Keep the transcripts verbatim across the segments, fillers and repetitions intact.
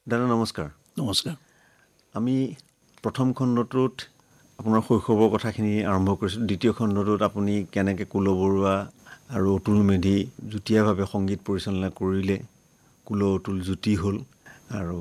দাদা নমস্কাৰ। নমস্কাৰ। আমি প্ৰথম খণ্ডটোত আপোনাৰ শৈশৱৰ কথাখিনি আৰম্ভ কৰিছোঁ। দ্বিতীয় খণ্ডটোত আপুনি কেনেকৈ কুল বৰুৱা আৰু অতুল মেধি যুটীয়াভাৱে সংগীত পৰিচালনা কৰিলে, কুল অতুল জুতি হ'ল আৰু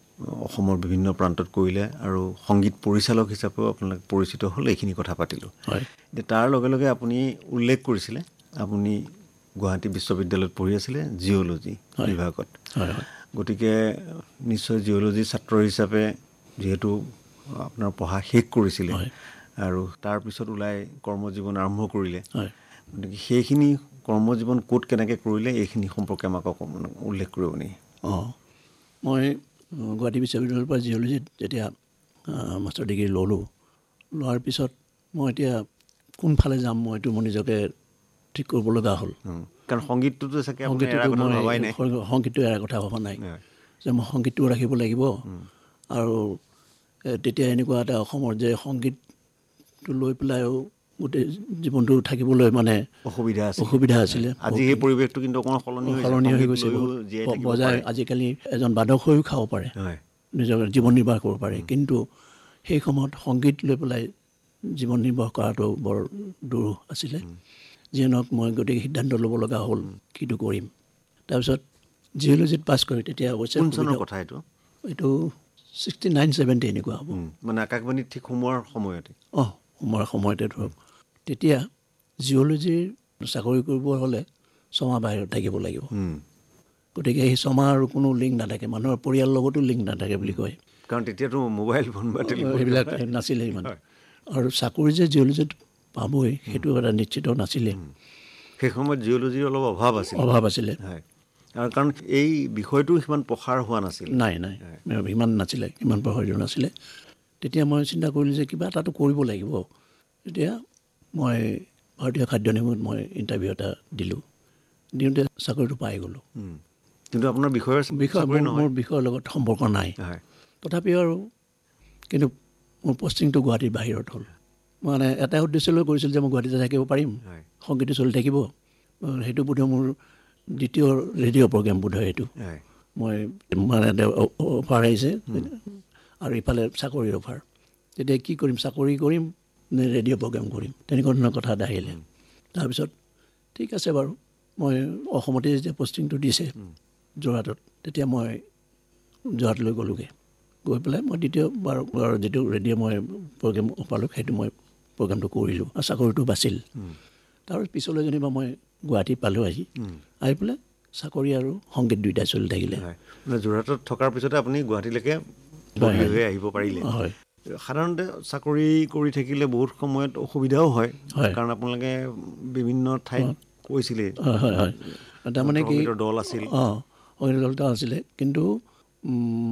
অসমৰ বিভিন্ন প্ৰান্তত কৰিলে আৰু সংগীত পৰিচালক হিচাপেও আপোনালোক পৰিচিত হ'ল, এইখিনি কথা পাতিলোঁ। হয়। এতিয়া তাৰ লগে লগে আপুনি উল্লেখ কৰিছিলে আপুনি গুৱাহাটী বিশ্ববিদ্যালয়ত পঢ়ি আছিলে জিঅ'লজি বিভাগত। হয় হয়। গতিকে নিশ্চয় জিঅ'লজিৰ ছাত্ৰ হিচাপে যিহেতু আপোনাৰ পঢ়া শেষ কৰিছিলে হয় আৰু তাৰপিছত ওলাই কৰ্মজীৱন আৰম্ভ কৰিলে, হয়। গতিকে সেইখিনি কৰ্মজীৱন ক'ত কেনেকৈ কৰিলে এইখিনি সম্পৰ্কে আমাক অকণমান উল্লেখ কৰিব নেকি? অঁ, মই গুৱাহাটী বিশ্ববিদ্যালয়ৰ পৰা জিঅ'লজিত যেতিয়া মাষ্টাৰ ডিগ্ৰী ল'লোঁ, লোৱাৰ পিছত মই এতিয়া কোনফালে যাম মই এইটো মই নিজকে ঠিক কৰিব লগা হ'ল। কাৰণ সংগীতটোতো চাগে আপুনি এৰা সংগীতটো কথা মই ভবাই নাই। সংগীতটো এৰা কথা ভবা নাই যে মই সংগীতটো ৰাখিব লাগিব। আৰু তেতিয়া এনেকুৱা এটা অসমৰ যে সংগীতটো লৈ পেলাইও গোটেই জীৱনটো থাকিবলৈ মানে অসুবিধা আছিল অসুবিধা আছিলে। আজি সেই পৰিৱেশটো কিন্তু অকণমান সলনি হৈছে। সলনি হৈ সংগীত গৈছে। লৈও বহুত জীয়াই থাকিব বজাই পাৰে। আজিকালি এজন বাদক হৈও খাব পাৰে, হয়। নিজৰ জীৱন নিৰ্বাহ কৰিব পাৰে। কিন্তু সেই সময়ত সংগীত লৈ পেলাই জীৱন নিৰ্বাহ কৰাটো বৰ দূৰ আছিলে। যিয়ে নহওক মই গতিকে সিদ্ধান্ত ল'ব লগা হ'ল কিটো কৰিম। তাৰপিছত জিঅ'লজিত পাছ কৰি তেতিয়া অৱশ্যে কোন চনৰ কথা এইটো? এইটো ছিক্সটি নাইন ছেভেণ্টি এনেকুৱা হ'ব। মানে আকাশবাণীত ঠিক সোমোৱাৰ সময়তে? অঁ, সোমোৱাৰ সময়তে ধৰক। তেতিয়া জিঅ'লজিৰ চাকৰি কৰিব হ'লে ছমাহ বাহিৰত থাকিব লাগিব। গতিকে সেই ছমাহ আৰু কোনো লিংক নাথাকে, মানুহৰ পৰিয়ালৰ লগতো লিংক নাথাকে বুলি কয়। কাৰণ তেতিয়াতো মোবাইল ফোন বা টেলিফোন সেইবিলাক নাছিলেই মানে। আৰু চাকৰি যে জিঅ'লজিত পাবই সেইটো এটা নিশ্চিত নাছিলে। সেই সময়ত জিঅ'লজিৰ অলপ অভাৱ আছিল। অভাৱ আছিলে। হয়। আৰু কাৰণ এই বিষয়টো সিমান প্ৰসাৰ হোৱা নাছিল। নাই নাই ইমান নাছিলে, ইমান প্ৰসাৰিত নাছিলে। তেতিয়া মই চিন্তা কৰিলোঁ যে কিবা এটাতো কৰিব লাগিব। তেতিয়া মই ভাৰতীয় খাদ্য নিগমত মই ইণ্টাৰভিউ এটা দিলোঁ। দিওঁতে চাকৰিটো পাই গ'লোঁ। কিন্তু আপোনাৰ বিষয়ৰ বিষয় মোৰ মোৰ বিষয়ৰ লগত সম্পৰ্ক নাই। তথাপিও আৰু কিন্তু মোৰ পষ্টিংটো গুৱাহাটীৰ বাহিৰত হ'ল। মানে এটাই উদ্দেশ্য লৈ কৰিছিল যে মই গুৱাহাটীতে থাকিব পাৰিম, সংগীতটো চলি থাকিব। সেইটো বোধহয় মোৰ দ্বিতীয় ৰেডিঅ' প্ৰগ্ৰেম বোধহয় এইটো। মই মানে অফাৰ আহিছে আৰু ইফালে চাকৰিৰ অফাৰ। তেতিয়া কি কৰিম, চাকৰি কৰিম নে ৰেডিঅ' প্ৰগ্ৰেম কৰিম, তেনেকুৱা ধৰণৰ কথা এটা আহিলে। তাৰপিছত ঠিক আছে বাৰু, মই অসমতে যেতিয়া পষ্টিংটো দিছে যোৰহাটত, তেতিয়া মই যোৰহাটলৈ গ'লোগৈ। গৈ পেলাই মই দ্বিতীয়বাৰ যিটো ৰেডিঅ' মই প্ৰগ্ৰেম পালোঁ সেইটো মই প্ৰগ্ৰেমটো কৰিলোঁ আৰু চাকৰিটো বাচিল। তাৰ পিছলৈ যেনিবা মই গুৱাহাটী পালোঁ আহি। আহি পেলাই চাকৰি আৰু সংগীত দুয়োটাই চলি থাকিলে। যোৰহাটত থকাৰ পিছতে আপুনি গুৱাহাটীলৈকে বদলি হৈ আহিব পাৰিলে। হয়। সাধাৰণতে চাকৰি কৰি থাকিলে বহুত সময়ত অসুবিধাও হয়, কাৰণ আপোনালোকে বিভিন্ন ঠাইত কৈছিলে হয় হয়। তাৰমানে কি দল আছিল। অঁ, সংগীতৰ দল এটা আছিলে। কিন্তু